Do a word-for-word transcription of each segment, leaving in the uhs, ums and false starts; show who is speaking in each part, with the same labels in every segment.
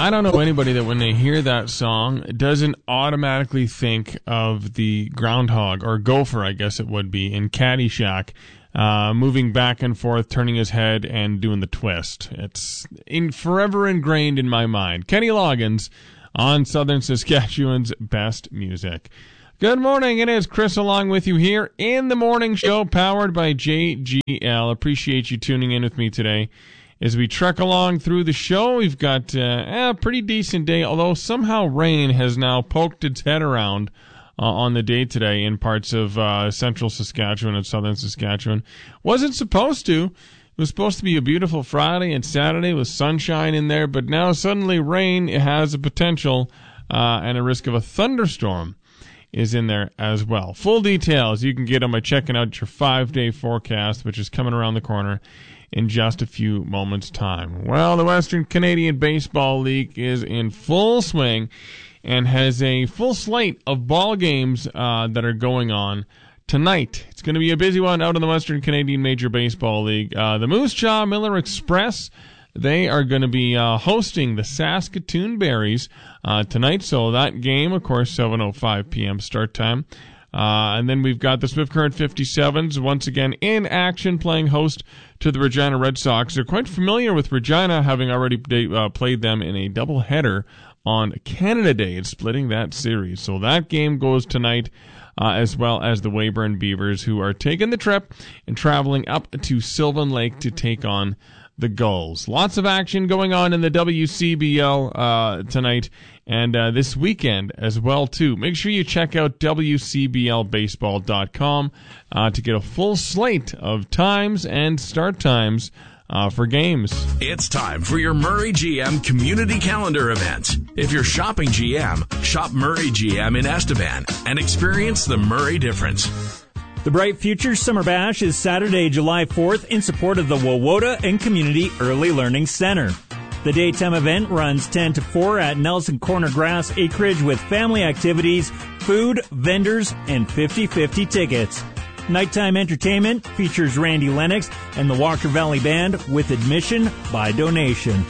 Speaker 1: I don't know anybody that when they hear that song doesn't automatically think of the groundhog, or gopher, I guess it would be, in Caddyshack, uh, moving back and forth, turning his head, and doing the twist. It's in forever ingrained in my mind. Kenny Loggins on Southern Saskatchewan's best music. Good morning. It is Chris along with you here in the morning show, powered by J G L. Appreciate you tuning in with me today. As we trek along through the show, we've got uh, a pretty decent day, although somehow rain has now poked its head around uh, on the day today in parts of uh, central Saskatchewan and southern Saskatchewan. Wasn't supposed to. It was supposed to be a beautiful Friday and Saturday with sunshine in there, but now suddenly rain has a potential uh, and a risk of a thunderstorm is in there as well. Full details you can get them by checking out your five-day forecast, which is coming around the corner in just a few moments' time. Well, the Western Canadian Baseball League is in full swing and has a full slate of ball games uh, that are going on tonight. It's going to be a busy one out in the Western Canadian Major Baseball League. Uh, the Moose Jaw Miller Express, they are going to be uh, hosting the Saskatoon Berries uh, tonight. So that game, of course, seven oh five p.m. start time. Uh, and then we've got the Swift Current fifty-sevens once again in action, playing host to the Regina Red Sox. They're quite familiar with Regina, having already uh, played them in a doubleheader on Canada Day and splitting that series. So that game goes tonight, uh, as well as the Weyburn Beavers, who are taking the trip and traveling up to Sylvan Lake to take on the Gulls. Lots of action going on in the W C B L uh, tonight and uh, this weekend as well, too. Make sure you check out W C B L baseball dot com uh, to get a full slate of times and start times uh, for games.
Speaker 2: It's time for your Murray G M Community Calendar event. If you're shopping G M, shop Murray G M in Estevan and experience the Murray difference.
Speaker 3: The Bright Futures Summer Bash is Saturday, July fourth, in support of the Wawota and Community Early Learning Center. The daytime event runs ten to four at Nelson Corner Grass Acreage with family activities, food, vendors, and fifty-fifty tickets. Nighttime entertainment features Randy Lennox and the Walker Valley Band with admission by donation.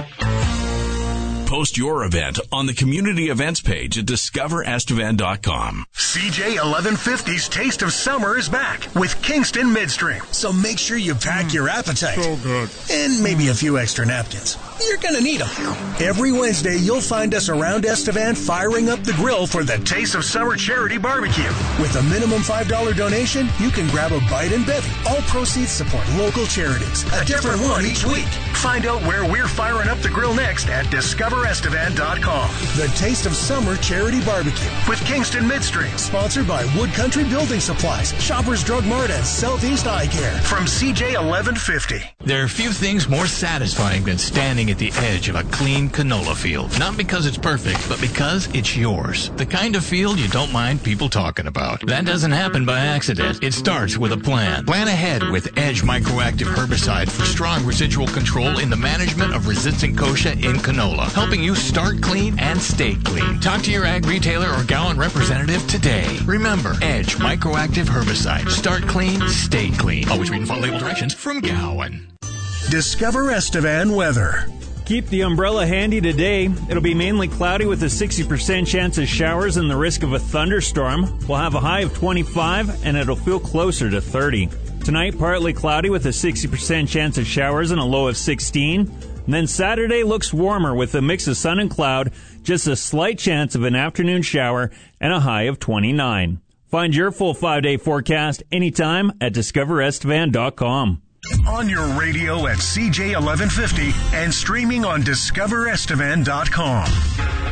Speaker 2: Post your event on the community events page at discover estevan dot com.
Speaker 4: C J eleven fifty's Taste of Summer is back with Kingston Midstream. So make sure you pack mm, your appetite.
Speaker 1: So good.
Speaker 4: And maybe a few extra napkins. You're going to need them. Every Wednesday, you'll find us around Estevan firing up the grill for the Taste of Summer Charity Barbecue. With a minimum five dollars donation, you can grab a bite and bevy. All proceeds support local charities. A different one each week. Find out where we're firing up the grill next at discover estevan dot com. The Taste of Summer Charity Barbecue with Kingston Midstream. Sponsored by Wood Country Building Supplies, Shoppers Drug Mart, and Southeast Eye Care. From C J eleven fifty.
Speaker 5: There are few things more satisfying than standing at the edge of a clean canola field. Not because it's perfect, but because it's yours. The kind of field you don't mind people talking about. That doesn't happen by accident. It starts with a plan. Plan ahead with Edge Microactive Herbicide for strong residual control in the management of resistant kochia in canola, helping you start clean and stay clean. Talk to your ag retailer or Gowan representative today. Remember, Edge Microactive Herbicide. Start clean, stay clean. Always read and follow label directions from Gowan.
Speaker 4: Discover Estevan weather.
Speaker 3: Keep the umbrella handy today. It'll be mainly cloudy with a sixty percent chance of showers and the risk of a thunderstorm. We'll have a high of twenty-five and it'll feel closer to thirty. Tonight, partly cloudy with a sixty percent chance of showers and a low of sixteen. And then Saturday looks warmer with a mix of sun and cloud, just a slight chance of an afternoon shower and a high of twenty-nine. Find your full five-day forecast anytime at discover estevan dot com.
Speaker 4: On your radio at C J eleven fifty and streaming on discover estevan dot com.